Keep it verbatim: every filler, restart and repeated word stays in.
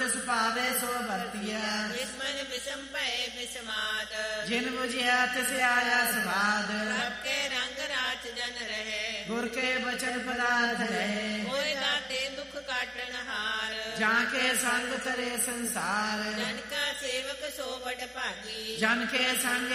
ਜਿਸ ਭਾਵੇ ਸੋ ਵਰਤੀਆ ਜਿਸ ਮਨ ਬਿਸਮ ਭਏ ਬਿਸਮਾਦ ਜਿਨ ਬੁਝਿਆ ਤਿਸ ਆਇਆ ਸਵਾਦ ਸਭ ਕੇ ਰੰਗ ਰਾਚ ਜਨ ਰਹੇ ਗੁਰ ਕੇ ਬਚਨ ਪਦਾਰਥ ਰਹੇ ਹੋਏ ਦਾਤੇ ਦੁਖ ਕਾਟਣ ਹਾਰ ਜਾਂ ਕੇ ਸੰਗ ਤਰੇ ਸੰਸਾਰ ਜਨ ਕਾ ਸੇਵਕ ਸੋ ਵਡ ਭਾਗੀ ਜਨ ਕੇ ਸੰਗ